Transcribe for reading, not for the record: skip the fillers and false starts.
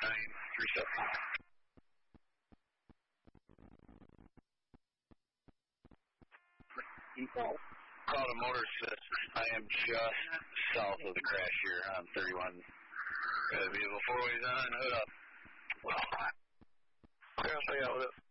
Call to Motor Assist. I am just south of the crash here on 31. Got a vehicle 4 ways on, hood up. Okay, I'll stay out with it.